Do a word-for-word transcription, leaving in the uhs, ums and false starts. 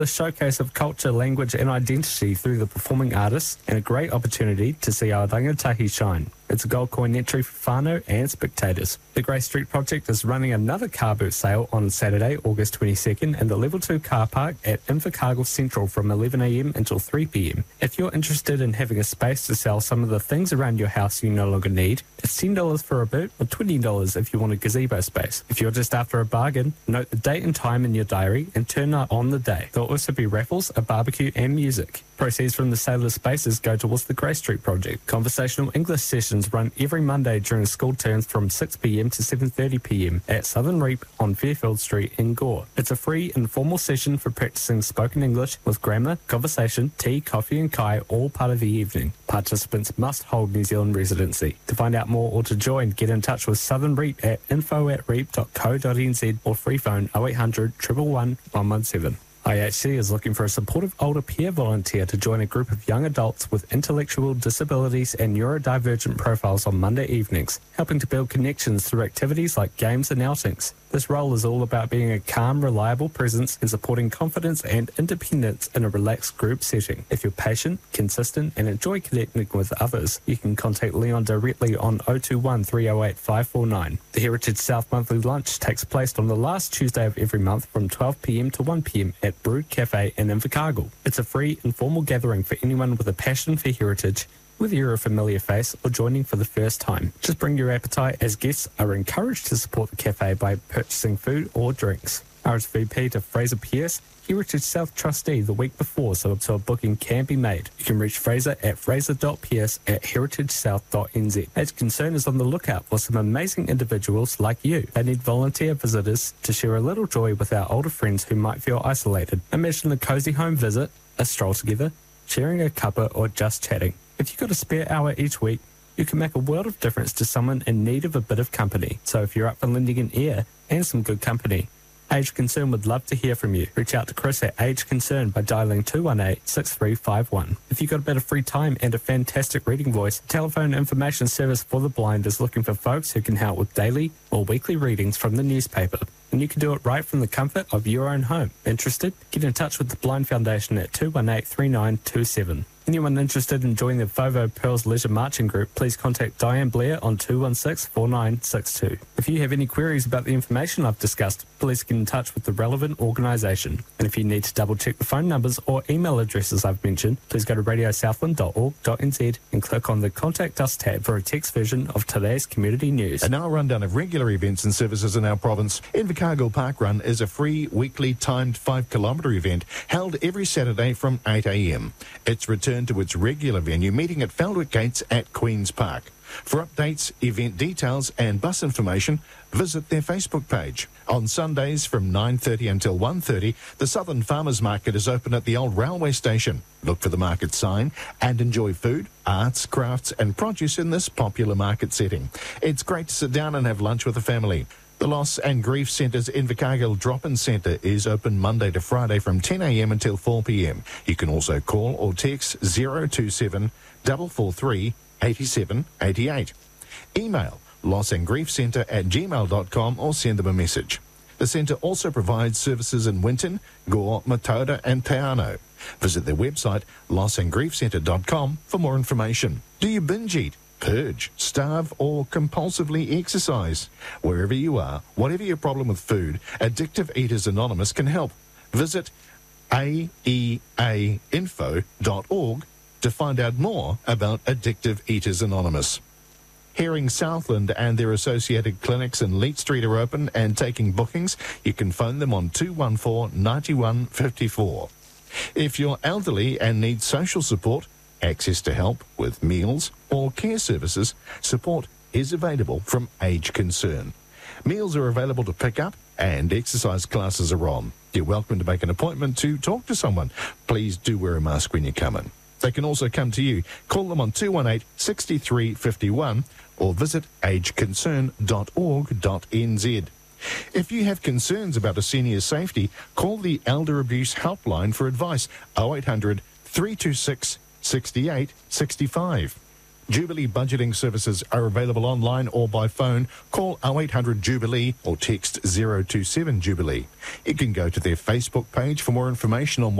The showcase of culture, language and identity through the performing artists, and a great opportunity to see our rangatahi shine. It's a gold coin entry for whānau and spectators. The Grey Street Project is running another car boot sale on Saturday, August twenty-second in the Level two car park at Invercargill Central from eleven a m until three p m. If you're interested in having a space to sell some of the things around your house you no longer need, it's ten dollars for a boot or twenty dollars if you want a gazebo space. If you're just after a bargain, note the date and time in your diary and turn up on the day. There'll also be raffles, a barbecue and music. Proceeds from the sale of spaces go towards the Grey Street Project. Conversational English sessions run every Monday during school terms from six p m to seven thirty p m at Southern Reap on Fairfield Street in Gore. It's a free, informal session for practicing spoken English with grammar, conversation, tea, coffee and kai, all part of the evening. Participants must hold New Zealand residency. To find out more or to join, get in touch with Southern Reap at info at reap dot co dot n z or free phone oh eight hundred, one one one, one one seven. I H C is looking for a supportive older peer volunteer to join a group of young adults with intellectual disabilities and neurodivergent profiles on Monday evenings, helping to build connections through activities like games and outings. This role is all about being a calm, reliable presence and supporting confidence and independence in a relaxed group setting. If you're patient, consistent and enjoy connecting with others, you can contact Leon directly on oh two one, three oh eight, five four nine. The Heritage South Monthly Lunch takes place on the last Tuesday of every month from twelve p m to one p m at Brood Cafe in Invercargill. It's a free, informal gathering for anyone with a passion for heritage, whether you're a familiar face or joining for the first time. Just bring your appetite, as guests are encouraged to support the cafe by purchasing food or drinks. R S V P to Fraser Pierce, Heritage South trustee, the week before, so, so a booking can be made. You can reach Fraser at fraser dot pierce at heritage south dot n z. Age Concern is on the lookout for some amazing individuals like you. They need volunteer visitors to share a little joy with our older friends who might feel isolated. Imagine a cozy home visit, a stroll together, sharing a cuppa or just chatting. If you've got a spare hour each week, you can make a world of difference to someone in need of a bit of company. So if you're up for lending an ear and some good company, Age Concern would love to hear from you. Reach out to Chris at Age Concern by dialing two one eight, six three five one. If you've got a bit of free time and a fantastic reading voice, Telephone Information Service for the Blind is looking for folks who can help with daily or weekly readings from the newspaper. And you can do it right from the comfort of your own home. Interested? Get in touch with the Blind Foundation at two one eight, three nine two seven. Anyone interested in joining the Fovo Pearls Leisure Marching Group, please contact Diane Blair on two one six, four nine six two. If you have any queries about the information I've discussed, please get in touch with the relevant organisation. And if you need to double check the phone numbers or email addresses I've mentioned, please go to radio southland dot org dot n z and click on the Contact Us tab for a text version of today's community news. And now a rundown of regular events and services in our province. Invercargill Park Run is a free weekly timed five kilometre event held every Saturday from eight a m. It's returned to its regular venue, meeting at Feldwick Gates at Queen's Park. For updates, event details and bus information, visit their Facebook page. On Sundays from nine thirty until one thirty, the Southern Farmers Market is open at the old railway station. Look for the market sign and enjoy food, arts, crafts and produce in this popular market setting. It's great to sit down and have lunch with the family. The Loss and Grief Centre's Invercargill Drop-In Centre is open Monday to Friday from ten a m until four p m. You can also call or text zero two seven, four four three, eight seven eight eight. Email lossandgriefcentre at gmail dot com or send them a message. The centre also provides services in Winton, Gore, Matoda and Te Anau. Visit their website loss and grief centre dot com for more information. Do you binge eat, purge, starve or compulsively exercise? Wherever you are, whatever your problem with food, Addictive Eaters Anonymous can help. Visit a e a info dot org to find out more about Addictive Eaters Anonymous. Herring Southland and their associated clinics in Leet Street are open and taking bookings. You can phone them on two one four, nine one five four. If you're elderly and need social support, access to help with meals or care services, support is available from Age Concern. Meals are available to pick up and exercise classes are on. You're welcome to make an appointment to talk to someone. Please do wear a mask when you come in. They can also come to you. Call them on two one eight, six three five one or visit age concern dot org dot n z. If you have concerns about a senior's safety, call the Elder Abuse Helpline for advice, oh eight hundred, three two six, six eight six five. Jubilee budgeting services are available online or by phone. Call oh eight hundred Jubilee or text zero two seven Jubilee. You can go to their Facebook page for more information on